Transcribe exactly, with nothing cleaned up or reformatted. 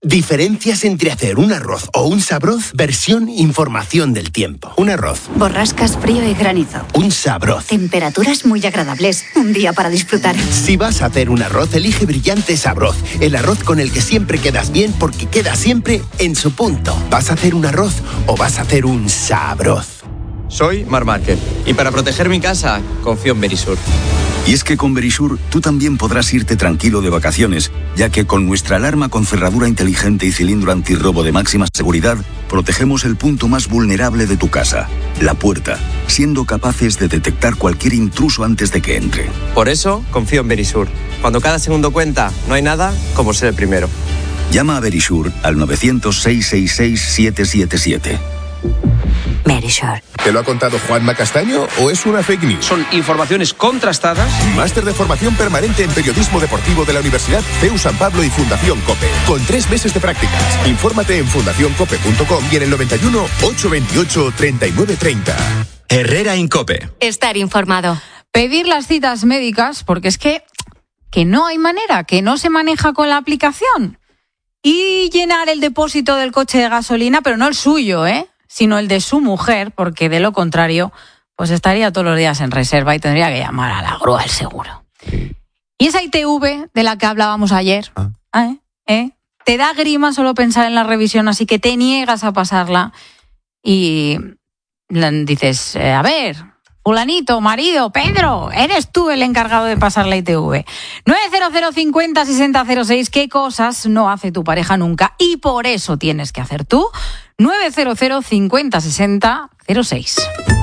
Diferencias entre hacer un arroz o un sabroz. Versión información del tiempo. Un arroz. Borrascas, frío y granizo. Un sabroz. Temperaturas muy agradables. Un día para disfrutar. Si vas a hacer un arroz, elige Brillante Sabroz. El arroz con el que siempre quedas bien porque queda siempre en su punto. ¿Vas a hacer un arroz o vas a hacer un sabroz? Soy Mar Márquez y para proteger mi casa confío en Verisur. Y es que con Verisur tú también podrás irte tranquilo de vacaciones, ya que con nuestra alarma con cerradura inteligente y cilindro antirrobo de máxima seguridad, protegemos el punto más vulnerable de tu casa, la puerta, siendo capaces de detectar cualquier intruso antes de que entre. Por eso confío en Verisur. Cuando cada segundo cuenta, no hay nada como ser el primero. Llama a Verisur al novecientos, seiscientos sesenta y seis, siete siete siete. Verisur. ¿Te lo ha contado Juanma Castaño o es una fake news? Son informaciones contrastadas. Máster de formación permanente en periodismo deportivo de la Universidad C E U San Pablo y Fundación COPE. Con tres meses de prácticas. Infórmate en fundación cope punto com y en el noventa y uno, ochocientos veintiocho, treinta y nueve treinta. Herrera Incope. Estar informado. Pedir las citas médicas, porque es que, que no hay manera, que no se maneja con la aplicación. Y llenar el depósito del coche de gasolina, pero no el suyo, ¿eh? Sino el de su mujer, porque de lo contrario, pues estaría todos los días en reserva y tendría que llamar a la grúa del seguro. Y esa I T V de la que hablábamos ayer, ¿eh? ¿Eh? Te da grima solo pensar en la revisión, así que te niegas a pasarla y dices, eh, a ver, fulanito, marido, Pedro, eres tú el encargado de pasar la I T V. nueve cero cero cincuenta sesenta cero seis, ¿qué cosas no hace tu pareja nunca? Y por eso tienes que hacer tú. nueve cero cero cincuenta sesenta cero seis.